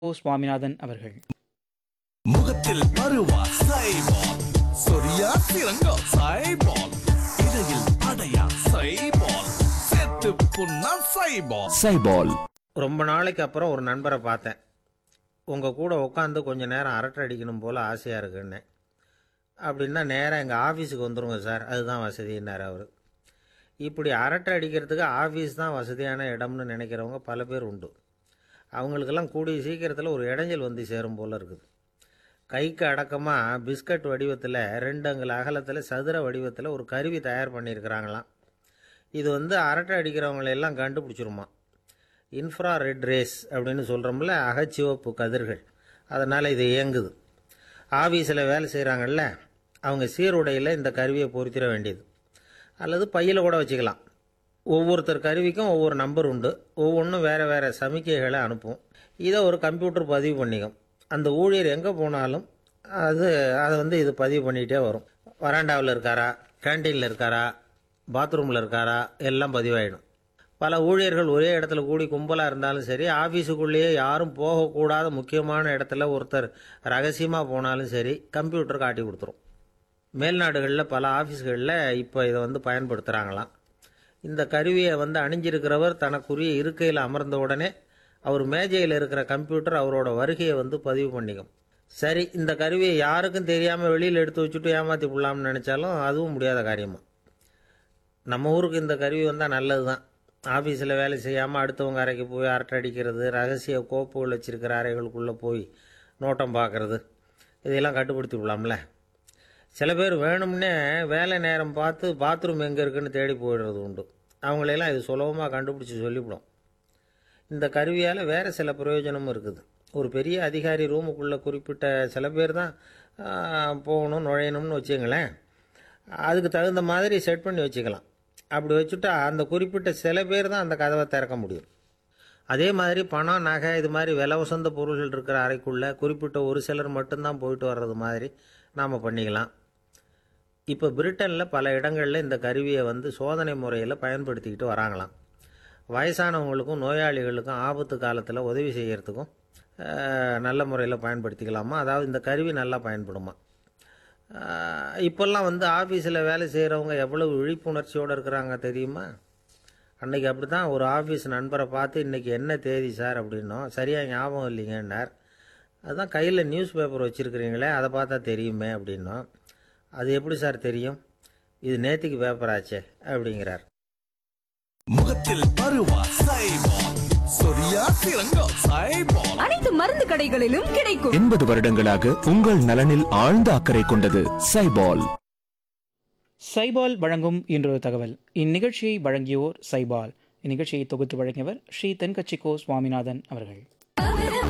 சுவாமிநாதன் அவர்கள். முகத்தில் பருவா சைபால், சொரியா சிறங்கா சைபால், இடையில் அடையா சைபால், செத்து புண்ணா சைபால். சைபால். ரொம்ப நாளைக்கு அப்புறம் ஒரு நண்பரை பார்த்தேன். உங்கள் கூட உட்காந்து கொஞ்சம் நேரம் அரட்டை அடிக்கணும் போல் ஆசையாக இருக்குன்னு. அப்படின்னா நேராக எங்கள் ஆஃபீஸுக்கு வந்துருங்க சார், அதுதான் வசதின்னார் அவர். இப்படி அரட்டை அடிக்கிறதுக்கு ஆஃபீஸ் தான் வசதியான இடம்னு நினைக்கிறவங்க பல பேர் உண்டு. அவங்களுக்கெல்லாம் கூடிய சீக்கிரத்தில் ஒரு இடைஞ்சல் வந்து சேரும் போல் இருக்குது. கைக்கு அடக்கமாக பிஸ்கட் வடிவத்தில் 2 அங்குல அகலத்தில் சதுர வடிவத்தில் ஒரு கருவி தயார் பண்ணியிருக்கிறாங்களாம். இது அரட்டை அடிக்கிறவங்களெல்லாம் கண்டுபிடிச்சிருமா. இன்ஃப்ரா ரெட் ரேஸ் அப்படின்னு சொல்கிறோம்ல, அகச்சிவப்பு கதிர்கள், அதனால் இது இயங்குது. ஆஃபீஸில் வேலை செய்கிறாங்கல்ல, அவங்க சீருடையில் இந்த கருவியை பொருத்திட வேண்டியது, அல்லது பையில் கூட வச்சுக்கலாம். ஒவ்வொருத்தர் கருவிக்கும் ஒவ்வொரு நம்பர் உண்டு, ஒவ்வொன்றும் வேறு வேறு சமிக்கைகளை அனுப்பும். இதை ஒரு கம்ப்யூட்டர் பதிவு பண்ணிக்கும். அந்த ஊழியர் எங்கே போனாலும் அதை இது பதிவு பண்ணிகிட்டே வரும். வராண்டாவில் இருக்காரா, கேன்டீனில் இருக்காரா, பாத்ரூமில் இருக்காரா, எல்லாம் பதிவாயிடும். பல ஊழியர்கள் ஒரே இடத்துல கூடி கும்பலாக இருந்தாலும் சரி, ஆஃபீஸுக்குள்ளேயே யாரும் போகக்கூடாத முக்கியமான இடத்துல ஒருத்தர் ரகசியமாக போனாலும் சரி, கம்ப்யூட்டர் காட்டி கொடுத்துரும். மேல்நாடுகளில் பல ஆஃபீஸ்களில் இப்போ இதை பயன்படுத்துகிறாங்களாம். இந்த கருவியை அணிஞ்சிருக்கிறவர் தனக்குரிய இருக்கையில் அமர்ந்த உடனே அவர் மேஜையில் இருக்கிற கம்ப்யூட்டர் அவரோட வருகையை பதிவு பண்ணிக்கும். சரி, இந்த கருவியை யாருக்கும் தெரியாமல் வெளியில் எடுத்து வச்சுட்டு ஏமாற்றி விடலாம்னு நினச்சாலும் அதுவும் முடியாத காரியமாக. நம்ம ஊருக்கு இந்த கருவி வந்தால் நல்லது தான். ஆஃபீஸில் வேலை செய்யாமல் அடுத்தவங்க அறைக்கு போய் அரட்டை அடிக்கிறது, ரகசிய கோப்புகள் வச்சுருக்கிற அறைகளுக்குள்ளே போய் நோட்டம் பார்க்குறது, இதையெல்லாம் கட்டுப்படுத்தி விடலாம்ல. சில பேர் வேணும்னே வேலை நேரம் பார்த்து பாத்ரூம் எங்கே இருக்குன்னு தேடி போயிடுறது உண்டு. அவங்களெல்லாம் இது சுலபமாக கண்டுபிடிச்சி சொல்லிவிடும். இந்த கருவியால் வேறு சில பிரயோஜனமும் இருக்குது. ஒரு பெரிய அதிகாரி ரூமுக்குள்ளே குறிப்பிட்ட சில பேர் தான் போகணும் நுழையணும்னு வச்சுங்களேன். அதுக்கு தகுந்த மாதிரி செட் பண்ணி வச்சுக்கலாம். அப்படி வச்சுட்டா அந்த குறிப்பிட்ட சில பேர் தான் அந்த கதவை திறக்க முடியும். அதே மாதிரி பணம், நகை, இது மாதிரி விலை உசந்த பொருள்கள் இருக்கிற அறைக்குள்ளே குறிப்பிட்ட ஒரு சிலர் மட்டும்தான் போயிட்டு வர்றது மாதிரி நாம் பண்ணிக்கலாம். இப்போ பிரிட்டனில் பல இடங்களில் இந்த கருவியை சோதனை முறையில் பயன்படுத்திக்கிட்டு வராங்களாம். வயசானவங்களுக்கும் நோயாளிகளுக்கும் ஆபத்து காலத்தில் உதவி செய்கிறதுக்கும் நல்ல முறையில் பயன்படுத்திக்கலாமா. அதாவது இந்த கருவி நல்லா பயன்படுமா. இப்போல்லாம் ஆஃபீஸில் வேலை செய்கிறவங்க எவ்வளவு விழிப்புணர்ச்சியோடு இருக்கிறாங்க தெரியுமா. அன்றைக்கி அப்படி தான் ஒரு ஆஃபீஸ் நண்பரை பார்த்து இன்றைக்கி என்ன தேதி சார் அப்படின்னோம். சரியாக ஞாபகம் இல்லைங்கன்னார். அதுதான் கையில் நியூஸ் பேப்பர் வச்சுருக்கிறீங்களே, அதை பார்த்தா தெரியுமே அப்படின்னோம். அது எப்படி சார் தெரியும், இது நேத்திக்கு பேப்பர் ஆச்சே அப்படிங்கிறார். முகத்தில் பருவா சைபால், சொரியா சிறங்கா சைபால். அனைத்து மருந்து கடைகளிலும் கிடைக்கும். 80 வருடங்களாக உங்கள் நலனில் ஆழ்ந்த அக்கறை கொண்டது சைபால். சைபால் வழங்கும் இன்றொரு தகவல். இந்நிகழ்ச்சியை வழங்கியோர் சைபால். இந்நிகழ்ச்சியை தொகுத்து வழங்கியவர் ஸ்ரீ தென்கட்சிக்கோ சுவாமிநாதன் அவர்கள்.